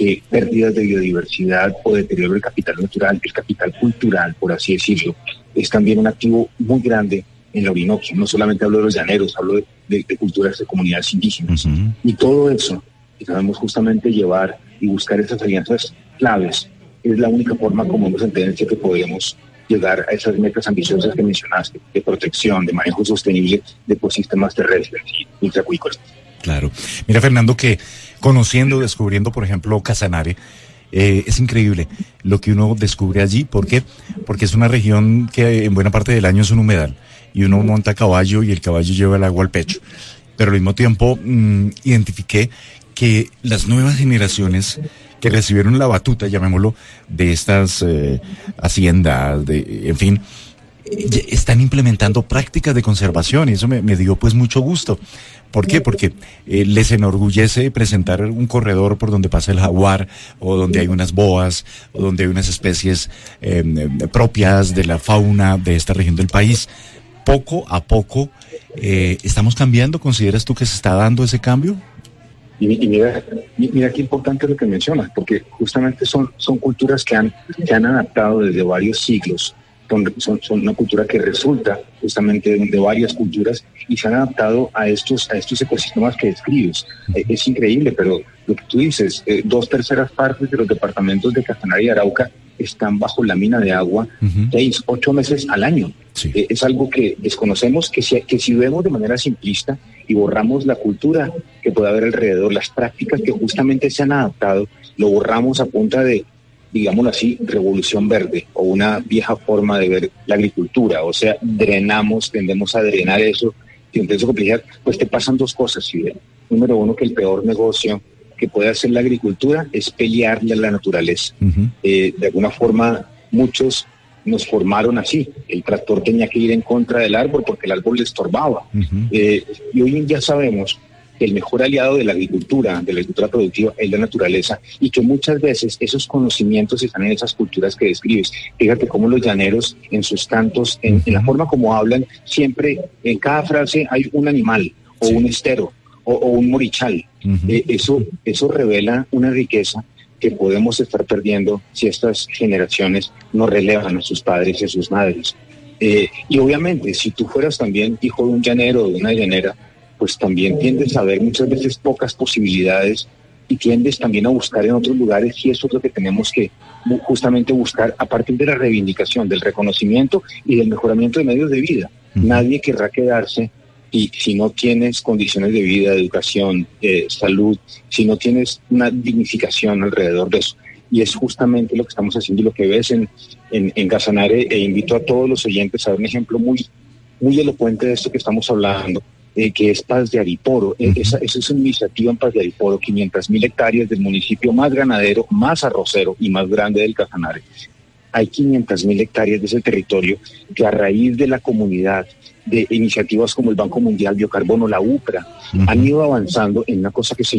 que pérdidas de biodiversidad o deterioro del capital natural, el capital cultural, por así decirlo, es también un activo muy grande en la Orinoquia. No solamente hablo de los llaneros, hablo de culturas de comunidades indígenas. Uh-huh. Y todo eso, que sabemos justamente llevar y buscar esas alianzas claves, es la única forma como hemos entendido que podemos llegar a esas metas ambiciosas que mencionaste, de protección, de manejo sostenible de ecosistemas terrestres y ultracuícolas. Claro. Mira, Fernando, que descubriendo, por ejemplo, Casanare, es increíble lo que uno descubre allí. ¿Por qué? Porque es una región que en buena parte del año es un humedal y uno monta a caballo y el caballo lleva el agua al pecho. Pero al mismo tiempo identifiqué que las nuevas generaciones que recibieron la batuta, llamémoslo, de estas haciendas, en fin, están implementando prácticas de conservación y eso me dio pues mucho gusto. ¿Por qué? Porque les enorgullece presentar un corredor por donde pasa el jaguar, o donde hay unas boas, o donde hay unas especies propias de la fauna de esta región del país. Poco a poco estamos cambiando. ¿Consideras tú que se está dando ese cambio? Y mira qué importante lo que mencionas, porque justamente son culturas que han adaptado desde varios siglos. Son una cultura que resulta justamente de varias culturas y se han adaptado a estos ecosistemas que describes. Es increíble, pero lo que tú dices, 2/3 partes de los departamentos de Casanare y Arauca están bajo la mina de agua 6-8 meses al año. Sí. Es algo que desconocemos, que si vemos de manera simplista y borramos la cultura que puede haber alrededor, las prácticas que justamente se han adaptado, lo borramos a punta de, digámoslo así, revolución verde o una vieja forma de ver la agricultura. O sea, tendemos a drenar eso, y entonces complejidad, pues te pasan dos cosas, Fidel. Número uno, que el peor negocio que puede hacer la agricultura es pelearle a la naturaleza. Uh-huh. De alguna forma, muchos nos formaron así. El tractor tenía que ir en contra del árbol porque el árbol le estorbaba. Uh-huh. Y hoy en día sabemos que el mejor aliado de la agricultura productiva es la naturaleza, y que muchas veces esos conocimientos están en esas culturas que describes. Fíjate cómo los llaneros en sus cantos, en la forma como hablan, siempre en cada frase hay un animal o un estero o un morichal. Uh-huh. Eso revela una riqueza que podemos estar perdiendo si estas generaciones no relevan a sus padres y a sus madres. Y obviamente, si tú fueras también hijo de un llanero o de una llanera, pues también tiendes a ver muchas veces pocas posibilidades y tiendes también a buscar en otros lugares, y eso es lo que tenemos que justamente buscar a partir de la reivindicación, del reconocimiento y del mejoramiento de medios de vida. Uh-huh. Nadie querrá quedarse y si no tienes condiciones de vida, de educación, salud, si no tienes una dignificación alrededor de eso. Y es justamente lo que estamos haciendo y lo que ves en Casanare, e invito a todos los oyentes a ver un ejemplo muy, muy elocuente de esto que estamos hablando, que es Paz de Ariporo. Uh-huh. Esa es una iniciativa en Paz de Ariporo, 500,000 hectáreas del municipio más ganadero, más arrocero y más grande del Casanare. Hay 500,000 hectáreas de ese territorio que, a raíz de la comunidad, de iniciativas como el Banco Mundial Biocarbono, la UPRA, uh-huh, han ido avanzando en una cosa que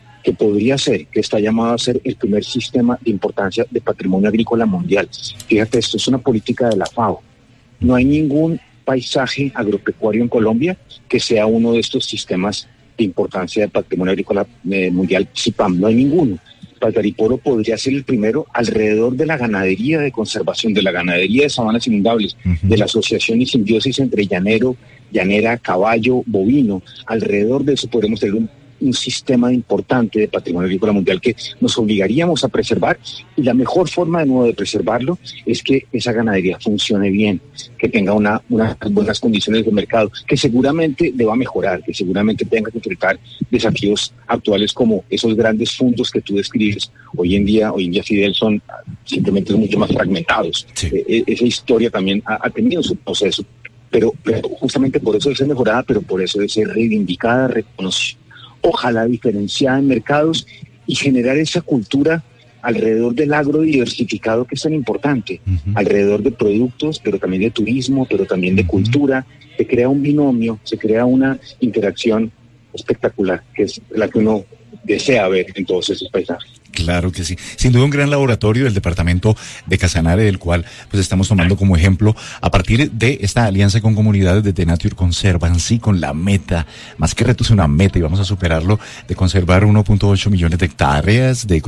que está llamado a ser el primer sistema de importancia de patrimonio agrícola mundial. Fíjate, esto es una política de la FAO. No hay ningún paisaje agropecuario en Colombia que sea uno de estos sistemas de importancia de patrimonio agrícola mundial, CIPAM. No hay ninguno. Paz de Ariporo podría ser el primero alrededor de la ganadería de conservación, de la ganadería de sabanas inundables, uh-huh, de la asociación y simbiosis entre llanero, llanera, caballo, bovino. Alrededor de eso podremos tener un sistema importante de patrimonio agrícola mundial que nos obligaríamos a preservar, y la mejor forma de nuevo de preservarlo es que esa ganadería funcione bien, que tenga unas buenas condiciones de mercado, que seguramente deba mejorar, que seguramente tenga que enfrentar desafíos actuales como esos grandes fondos que tú describes. Hoy en día, Fidel, son simplemente mucho más fragmentados. Sí. Esa historia también ha tenido su proceso, pero justamente por eso debe ser mejorada, pero por eso debe ser reivindicada, reconocida, ojalá diferenciada en mercados, y generar esa cultura alrededor del agro diversificado que es tan importante, uh-huh, alrededor de productos, pero también de turismo, pero también de cultura. Se crea un binomio, se crea una interacción espectacular, que es la que uno desea ver en todos esos paisajes. Claro que sí. Sin duda un gran laboratorio del departamento de Casanare, del cual pues estamos tomando como ejemplo a partir de esta alianza con comunidades de The Nature Conservancy, con la meta, más que reto es una meta, y vamos a superarlo, de conservar 1.8 millones de hectáreas de